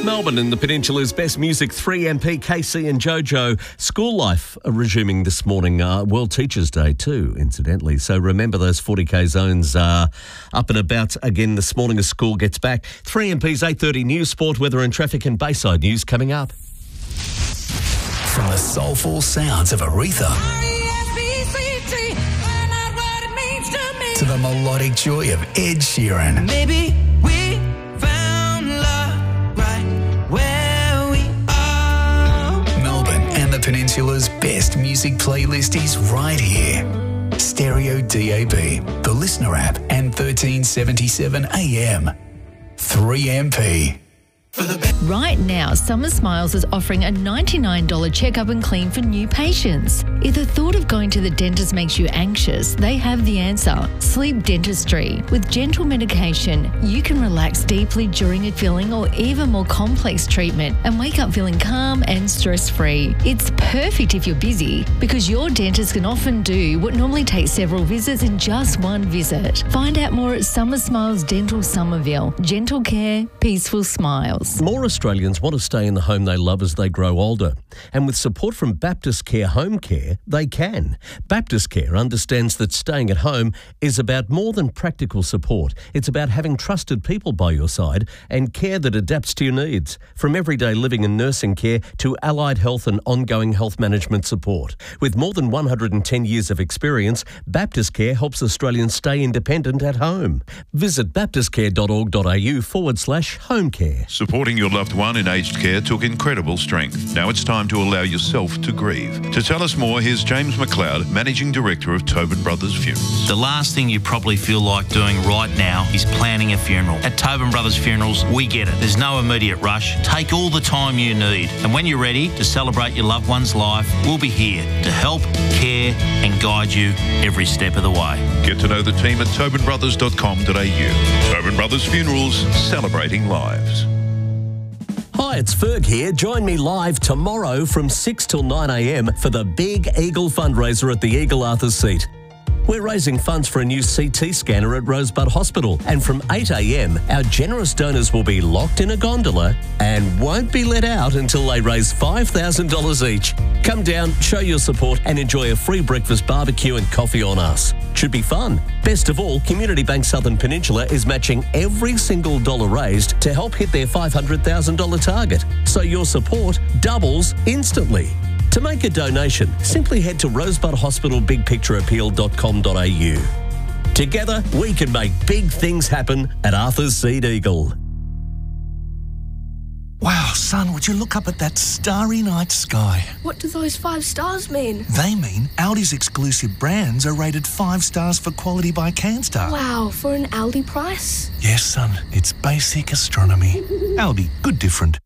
Melbourne and the Peninsula's best music, 3MP, KC and Jojo. School life resuming this morning. World Teachers' Day too, incidentally. So remember those 40k zones up and about again this morning as school gets back. 3MP's 8:30 news, sport, weather and traffic and Bayside news coming up. From the soulful sounds of Aretha to the melodic joy of Ed Sheeran. Maybe we found love right where we are. Melbourne and the Peninsula's best music playlist is right here. Stereo DAB, the Listener app, and 1377 AM. 3MP. Right now, Summer Smiles is offering a $99 checkup and clean for new patients. If the thought of going to the dentist makes you anxious, they have the answer. Sleep Dentistry. With gentle medication, you can relax deeply during a filling or even more complex treatment and wake up feeling calm and stress-free. It's perfect if you're busy because your dentist can often do what normally takes several visits in just one visit. Find out more at Summer Smiles Dental Somerville. Gentle care, peaceful smiles. More Australians want to stay in the home they love as they grow older. And with support from Baptist Care Home Care, they can. Baptist Care understands that staying at home is about more than practical support. It's about having trusted people by your side and care that adapts to your needs. From everyday living and nursing care to allied health and ongoing health management support. With more than 110 years of experience, Baptist Care helps Australians stay independent at home. Visit baptistcare.org.au/home care. Supporting your loved one in aged care took incredible strength. Now it's time to allow yourself to grieve. To tell us more, here's James McLeod, Managing Director of Tobin Brothers Funerals. The last thing you probably feel like doing right now is planning a funeral. At Tobin Brothers Funerals, we get it. There's no immediate rush. Take all the time you need. And when you're ready to celebrate your loved one's life, we'll be here to help, care and guide you every step of the way. Get to know the team at tobinbrothers.com.au. Tobin Brothers Funerals, celebrating lives. Hi, it's Ferg here. Join me live tomorrow from 6 till 9 a.m. for the Big Eagle fundraiser at the Eagle Arthur's Seat. We're raising funds for a new CT scanner at Rosebud Hospital. And from 8 a.m, our generous donors will be locked in a gondola and won't be let out until they raise $5,000 each. Come down, show your support and enjoy a free breakfast, barbecue and coffee on us. Should be fun. Best of all, Community Bank Southern Peninsula is matching every single dollar raised to help hit their $500,000 target. So your support doubles instantly. To make a donation, simply head to rosebudhospitalbigpictureappeal.com.au. Together, we can make big things happen at Arthur's Seat Eagle. Wow, son, would you look up at that starry night sky? What do those 5 stars mean? They mean Aldi's exclusive brands are rated 5 stars for quality by CanStar. Wow, for an Aldi price? Yes, son, it's basic astronomy. Aldi, good different.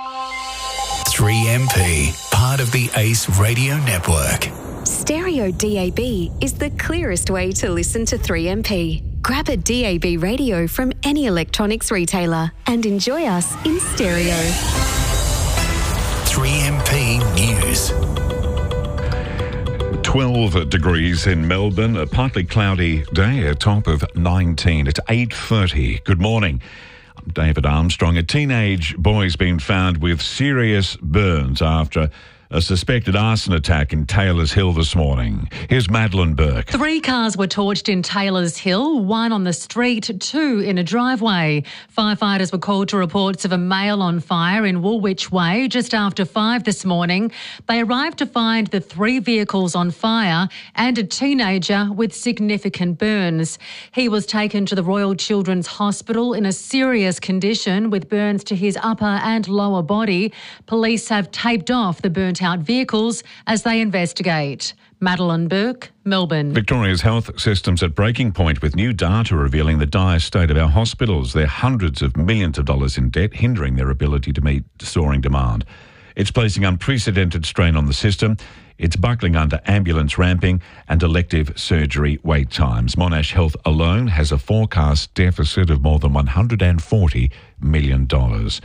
3MP, part of the Ace Radio Network. Stereo DAB is the clearest way to listen to 3MP. Grab a DAB radio from any electronics retailer and enjoy us in stereo. 3MP News. 12 degrees in Melbourne, a partly cloudy day, a top of 19. It's 8:30. Good morning. I'm David Armstrong. A teenage boy's been found with serious burns after a suspected arson attack in Taylors Hill this morning. Here's Madeline Burke. 3 cars were torched in Taylors Hill, 1 on the street, 2 in a driveway. Firefighters were called to reports of a male on fire in Woolwich Way just after 5 this morning. They arrived to find the 3 vehicles on fire and a teenager with significant burns. He was taken to the Royal Children's Hospital in a serious condition with burns to his upper and lower body. Police have taped off the burnt-out vehicles as they investigate. Madeline Burke, Melbourne. Victoria's health system's at breaking point with new data revealing the dire state of our hospitals. They're hundreds of millions of dollars in debt, hindering their ability to meet soaring demand. It's placing unprecedented strain on the system. It's buckling under ambulance ramping and elective surgery wait times. Monash Health alone has a forecast deficit of more than $140 million.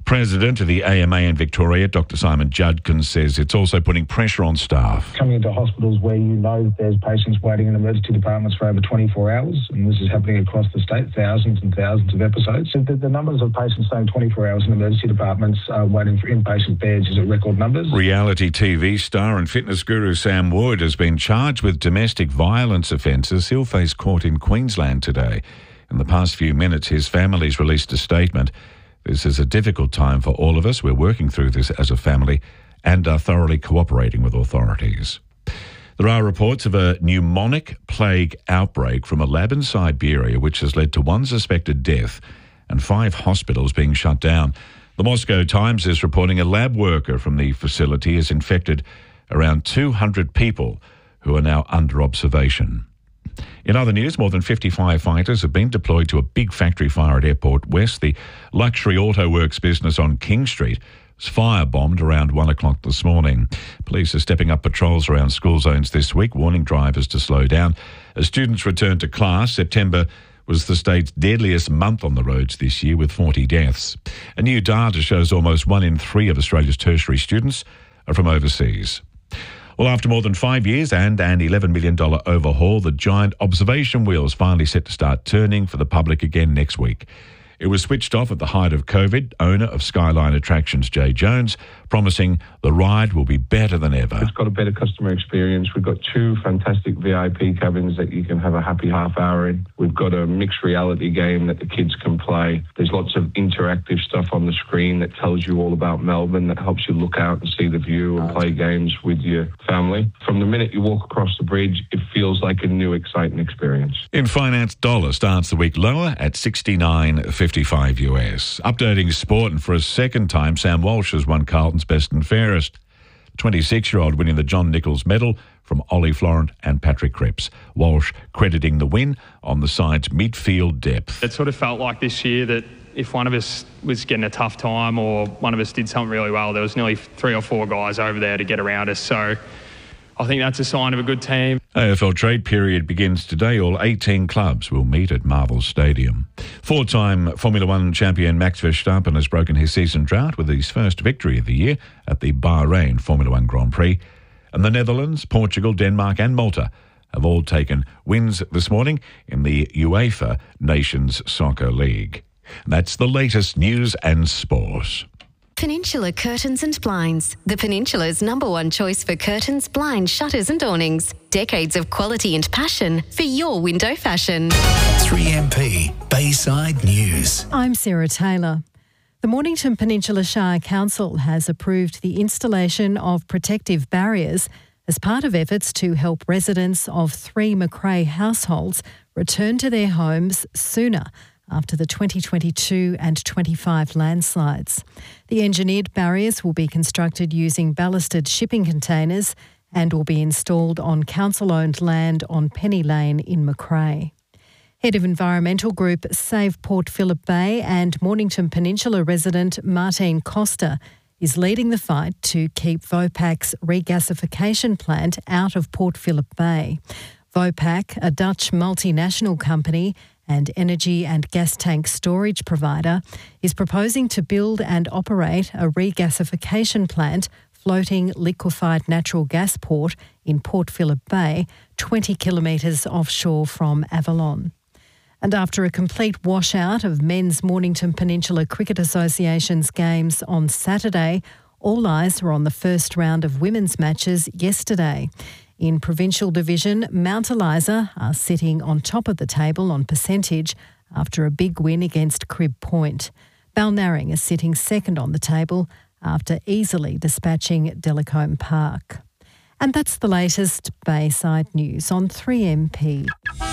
President of the AMA in Victoria, Dr Simon Judkins, says it's also putting pressure on staff. Coming into hospitals where you know that there's patients waiting in emergency departments for over 24 hours, and this is happening across the state, thousands and thousands of episodes. So the numbers of patients staying 24 hours in emergency departments waiting for inpatient beds is at record numbers. Reality TV star and fitness guru Sam Wood has been charged with domestic violence offences. He'll face court in Queensland today. In the past few minutes, his family's released a statement. This is a difficult time for all of us. We're working through this as a family and are thoroughly cooperating with authorities. There are reports of a pneumonic plague outbreak from a lab in Siberia, which has led to one suspected death and 5 hospitals being shut down. The Moscow Times is reporting a lab worker from the facility has infected around 200 people who are now under observation. In other news, more than 50 firefighters have been deployed to a big factory fire at Airport West. The luxury auto works business on King Street was firebombed around 1 o'clock this morning. Police are stepping up patrols around school zones this week, warning drivers to slow down. As students return to class, September was the state's deadliest month on the roads this year, with 40 deaths. A new data shows almost 1 in 3 of Australia's tertiary students are from overseas. Well, after more than 5 years and an $11 million overhaul, the giant observation wheel is finally set to start turning for the public again next week. It was switched off at the height of COVID. Owner of Skyline Attractions, Jay Jones, promising the ride will be better than ever. It's got a better customer experience. We've got 2 fantastic VIP cabins that you can have a happy half hour in. We've got a mixed reality game that the kids can play. There's lots of interactive stuff on the screen that tells you all about Melbourne, that helps you look out and see the view and play games with your family. From the minute you walk across the bridge, it feels like a new, exciting experience. In finance, dollar starts the week lower at 69.55 US. Updating sport, and for a second time, Sam Walsh has won Carlton's best and fairest. 26-year-old winning the John Nichols medal from Ollie Florent and Patrick Cripps. Walsh crediting the win on the side's midfield depth. It sort of felt like this year that if one of us was getting a tough time or one of us did something really well, there was nearly 3 or 4 guys over there to get around us. So I think that's a sign of a good team. AFL trade period begins today. All 18 clubs will meet at Marvel Stadium. 4-time Formula One champion Max Verstappen has broken his season drought with his first victory of the year at the Bahrain Formula One Grand Prix. And the Netherlands, Portugal, Denmark and Malta have all taken wins this morning in the UEFA Nations Soccer League. That's the latest news and sport. Peninsula Curtains and Blinds, the Peninsula's #1 choice for curtains, blinds, shutters and awnings. Decades of quality and passion for your window fashion. 3MP Bayside News. I'm Sarah Taylor. The Mornington Peninsula Shire Council has approved the installation of protective barriers as part of efforts to help residents of 3 Macrae households return to their homes sooner after the 2022 and 25 landslides. The engineered barriers will be constructed using ballasted shipping containers and will be installed on council-owned land on Penny Lane in Macrae. Head of Environmental Group Save Port Phillip Bay and Mornington Peninsula resident Martine Costa is leading the fight to keep Vopak's regasification plant out of Port Phillip Bay. Vopak, a Dutch multinational company and energy and gas tank storage provider, is proposing to build and operate a regasification plant floating liquefied natural gas port in Port Phillip Bay, 20 kilometres offshore from Avalon. And after a complete washout of men's Mornington Peninsula Cricket Association's games on Saturday, all eyes were on the first round of women's matches yesterday. In Provincial Division, Mount Eliza are sitting on top of the table on percentage after a big win against Crib Point. Balnarring is sitting second on the table after easily dispatching Delacombe Park. And that's the latest Bayside News on 3MP.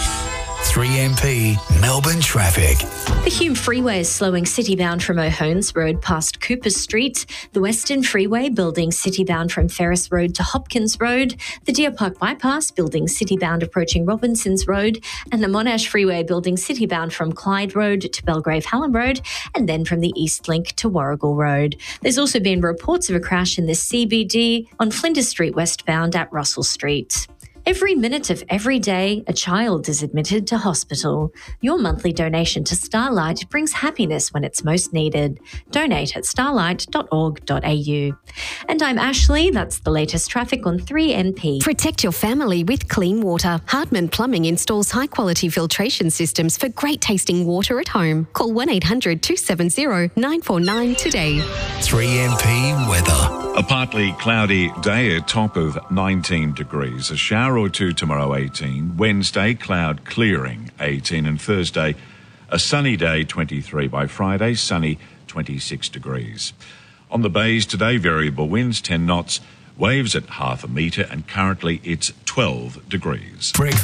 3MP Melbourne traffic. The Hume Freeway is slowing city-bound from O'Hones Road past Cooper Street, the Western Freeway building city-bound from Ferris Road to Hopkins Road, the Deer Park Bypass building city-bound approaching Robinsons Road, and the Monash Freeway building city-bound from Clyde Road to Belgrave Hallam Road, and then from the East Link to Warrigal Road. There's also been reports of a crash in the CBD on Flinders Street westbound at Russell Street. Every minute of every day, a child is admitted to hospital. Your monthly donation to Starlight brings happiness when it's most needed. Donate at starlight.org.au. And I'm Ashley. That's the latest traffic on 3MP. Protect your family with clean water. Hardman Plumbing installs high-quality filtration systems for great-tasting water at home. Call 1-800-270-949 today. 3MP weather. A partly cloudy day, a top of 19 degrees. A shower or two tomorrow, 18. Wednesday, cloud clearing, 18. And Thursday, a sunny day, 23. By Friday, sunny, 26 degrees. On the bays today, variable winds, 10 knots, waves at half a metre, and currently it's 12 degrees.